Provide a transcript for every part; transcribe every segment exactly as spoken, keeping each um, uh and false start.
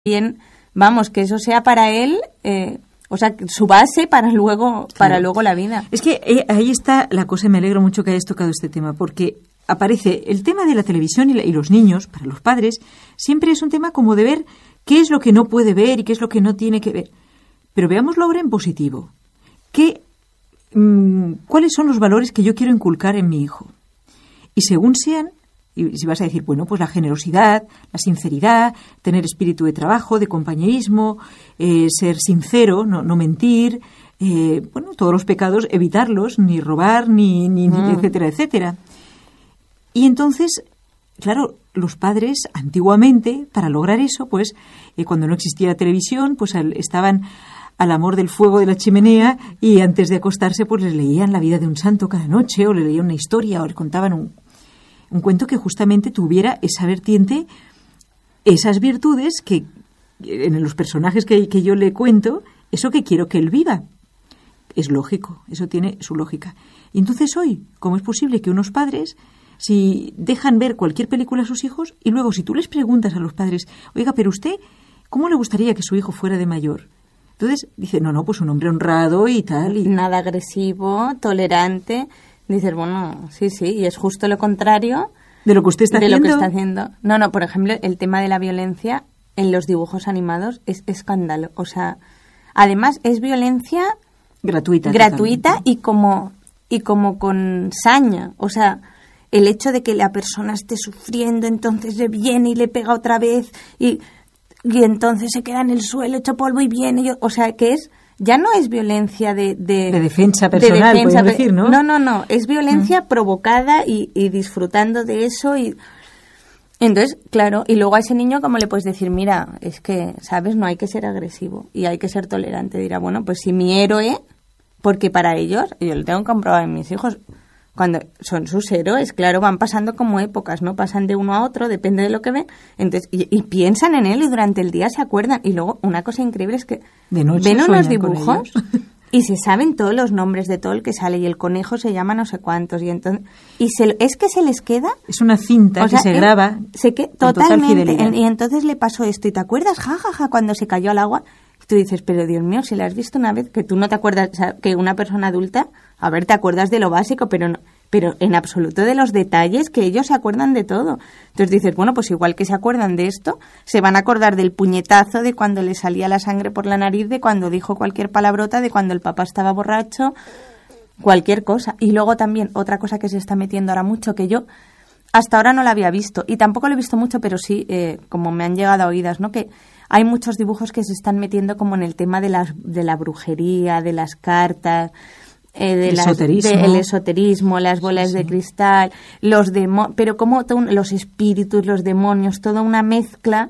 bien, vamos, que eso sea para él, eh, o sea, su base para luego, para claro. luego la vida. Es que eh, ahí está la cosa, me alegro mucho que hayas tocado este tema, porque aparece el tema de la televisión y, la, y los niños, para los padres, siempre es un tema como de ver qué es lo que no puede ver y qué es lo que no tiene que ver. Pero veámoslo ahora en positivo. ¿Qué, mmm, ¿Cuáles son los valores que yo quiero inculcar en mi hijo? Y según sean, y si vas a decir, bueno, pues la generosidad, la sinceridad, tener espíritu de trabajo, de compañerismo, eh, ser sincero, no, no mentir, eh, bueno, todos los pecados, evitarlos, ni robar, ni, ni mm. etcétera, etcétera. Y entonces, claro, los padres antiguamente, para lograr eso, pues eh, cuando no existía la televisión, pues al, estaban al amor del fuego de la chimenea y antes de acostarse, pues les leían la vida de un santo cada noche, o le leían una historia, o le contaban un, un cuento que justamente tuviera esa vertiente, esas virtudes que en los personajes que, que yo le cuento, eso que quiero que él viva. Es lógico, eso tiene su lógica. Y entonces hoy, ¿cómo es posible que unos padres, si dejan ver cualquier película a sus hijos, y luego si tú les preguntas a los padres, oiga, pero usted, ¿cómo le gustaría que su hijo fuera de mayor? Entonces dice, no, no, pues un hombre honrado y tal. Y... nada agresivo, tolerante. Dices, bueno, sí, sí, y es justo lo contrario de lo que usted está de haciendo. lo que está haciendo. No, no, por ejemplo, el tema de la violencia en los dibujos animados es escándalo. O sea, además es violencia gratuita, gratuita y como y como con saña. O sea, el hecho de que la persona esté sufriendo, entonces le viene y le pega otra vez y, y entonces se queda en el suelo hecho polvo y viene. Y, o sea, que es... ya no es violencia de... De, de defensa personal, de defensa, podemos decir, ¿no? No, no, no. Es violencia mm. provocada y, y disfrutando de eso. Y entonces, claro, y luego a ese niño, ¿cómo le puedes decir? Mira, es que, ¿sabes? No hay que ser agresivo y hay que ser tolerante. Dirá, bueno, pues si mi héroe, porque para ellos, yo lo tengo comprobado en mis hijos, cuando son sus héroes, claro, van pasando como épocas, ¿no? Pasan de uno a otro, depende de lo que ven. Entonces, y, y piensan en él y durante el día se acuerdan. Y luego, una cosa increíble es que de noche ven unos dibujos y se saben todos los nombres de todo el que sale y el conejo se llama no sé cuántos y entonces y se, es que se les queda, es una cinta, o sea, que se graba se que, totalmente total y entonces le pasó esto y te acuerdas jajaja ja, ja, cuando se cayó al agua y tú dices, pero Dios mío, si la has visto una vez, que tú no te acuerdas, o sea, que una persona adulta, a ver, te acuerdas de lo básico, pero no, pero en absoluto de los detalles, que ellos se acuerdan de todo. Entonces dices, bueno, pues igual que se acuerdan de esto, se van a acordar del puñetazo, de cuando le salía la sangre por la nariz, de cuando dijo cualquier palabrota, de cuando el papá estaba borracho, cualquier cosa. Y luego también, otra cosa que se está metiendo ahora mucho, que yo hasta ahora no la había visto, y tampoco lo he visto mucho, pero sí, eh, como me han llegado a oídas, ¿no? Que hay muchos dibujos que se están metiendo como en el tema de, las, de la brujería, de las cartas... Eh, de el, las, esoterismo. De, el esoterismo, las bolas sí, sí. de cristal, los demonios, pero como todo, los espíritus, los demonios, toda una mezcla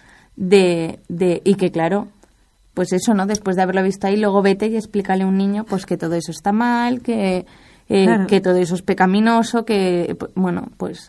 de, de y que claro, pues eso, ¿no? Después de haberlo visto ahí, luego vete y explícale a un niño pues que todo eso está mal, que eh, claro. que todo eso es pecaminoso, que bueno, pues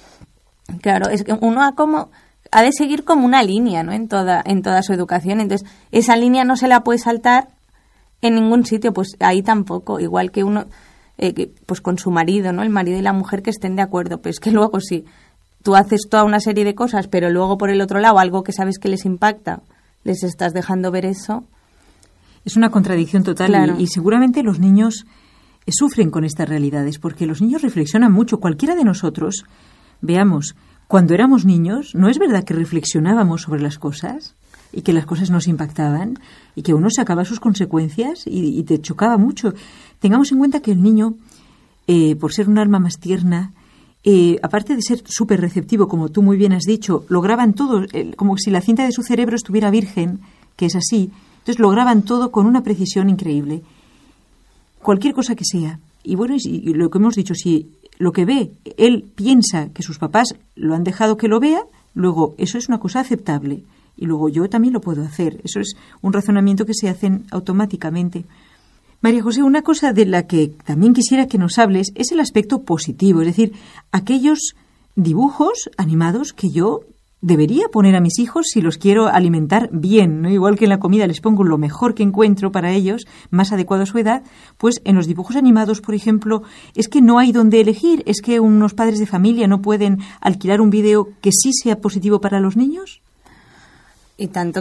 claro, es que uno ha como ha de seguir como una línea, ¿no? En toda en toda su educación, entonces esa línea no se la puede saltar en ningún sitio, pues ahí tampoco, igual que uno, eh, que, pues con su marido, ¿no? El marido y la mujer que estén de acuerdo, pero es que luego sí, tú haces toda una serie de cosas, pero luego por el otro lado, algo que sabes que les impacta, les estás dejando ver eso. Es una contradicción total claro. y, y seguramente los niños eh, sufren con estas realidades, porque los niños reflexionan mucho. Cualquiera de nosotros, veamos, cuando éramos niños, ¿no es verdad que reflexionábamos sobre las cosas? Y que las cosas nos impactaban y que uno sacaba sus consecuencias y, y te chocaba mucho. Tengamos en cuenta que el niño, eh, por ser un alma más tierna, eh, aparte de ser súper receptivo, como tú muy bien has dicho, lo graban todo, eh, como si la cinta de su cerebro estuviera virgen, que es así. Entonces lo graban todo con una precisión increíble. Cualquier cosa que sea. Y bueno, y, y lo que hemos dicho, si lo que ve, él piensa que sus papás lo han dejado que lo vea, luego eso es una cosa aceptable. Y luego yo también lo puedo hacer. Eso es un razonamiento que se hace automáticamente. María José, una cosa de la que también quisiera que nos hables es el aspecto positivo, es decir, aquellos dibujos animados que yo debería poner a mis hijos si los quiero alimentar bien, ¿no? Igual que en la comida les pongo lo mejor que encuentro para ellos, más adecuado a su edad, pues en los dibujos animados, por ejemplo, es que no hay donde elegir, es que unos padres de familia no pueden alquilar un vídeo que sí sea positivo para los niños. Y tanto